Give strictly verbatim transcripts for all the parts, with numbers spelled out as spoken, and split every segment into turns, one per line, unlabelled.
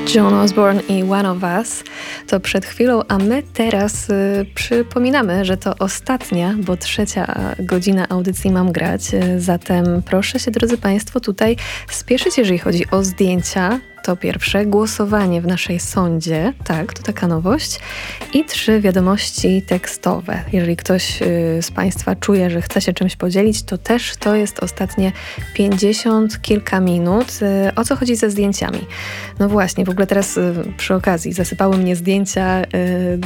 Joan Osborne i One of Us to przed chwilą, a my teraz y, przypominamy, że to ostatnia, bo trzecia godzina audycji Mam Grać. Y, zatem proszę się, drodzy Państwo, tutaj spieszyć, jeżeli chodzi o zdjęcia. To pierwsze, głosowanie w naszej sądzie, tak, to taka nowość. I trzy wiadomości tekstowe. Jeżeli ktoś y, z Państwa czuje, że chce się czymś podzielić, to też to jest ostatnie pięćdziesiąt kilka minut. Y, o co chodzi ze zdjęciami? No właśnie, w ogóle teraz y, przy okazji zasypały mnie zdjęcia y,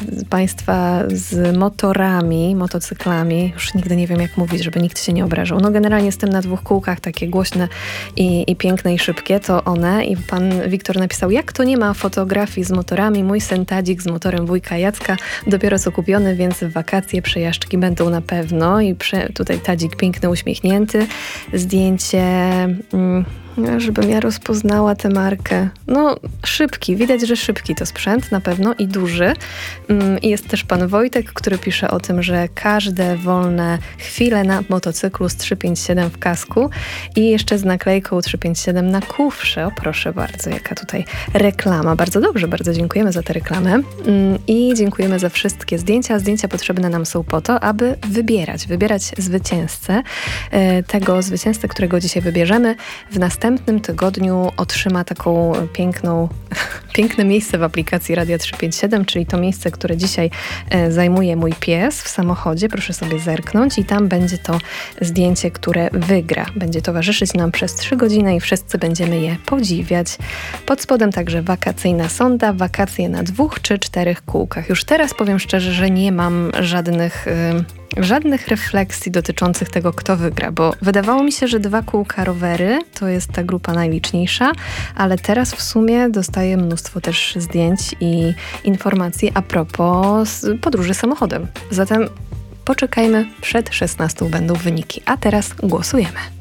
Państwa z motorami, motocyklami. Już nigdy nie wiem, jak mówić, żeby nikt się nie obrażał. No generalnie jestem na dwóch kółkach, takie głośne i, i piękne i szybkie, to one. I pan Wiktor napisał, jak to nie ma fotografii z motorami, mój syn Tadzik z motorem wujka Jacka, dopiero co kupiony, więc w wakacje przejażdżki będą na pewno. I prze, tutaj Tadzik piękny, uśmiechnięty. Zdjęcie... Mm, żebym ja rozpoznała tę markę. No, szybki. Widać, że szybki to sprzęt na pewno i duży. I jest też pan Wojtek, który pisze o tym, że każde wolne chwile na motocyklu z trzysta pięćdziesiąt siedem w kasku i jeszcze z naklejką trzysta pięćdziesiąt siedem na kufrze. O proszę bardzo, jaka tutaj reklama. Bardzo dobrze, bardzo dziękujemy za tę reklamę. I dziękujemy za wszystkie zdjęcia. Zdjęcia potrzebne nam są po to, aby wybierać. Wybierać zwycięzcę. Tego zwycięzcę, którego dzisiaj wybierzemy, w następnym W następnym tygodniu otrzyma taką piękną, piękne miejsce w aplikacji Radia trzysta pięćdziesiąt siedem, czyli to miejsce, które dzisiaj e, zajmuje mój pies w samochodzie. Proszę sobie zerknąć i tam będzie to zdjęcie, które wygra. Będzie towarzyszyć nam przez trzy godziny i wszyscy będziemy je podziwiać. Pod spodem także wakacyjna sonda, wakacje na dwóch czy czterech kółkach. Już teraz powiem szczerze, że nie mam żadnych... Y, Żadnych refleksji dotyczących tego, kto wygra, bo wydawało mi się, że dwa kółka rowery to jest ta grupa najliczniejsza, ale teraz w sumie dostaję mnóstwo też zdjęć i informacji a propos podróży samochodem. Zatem poczekajmy, przed szesnastą będą wyniki, a teraz głosujemy.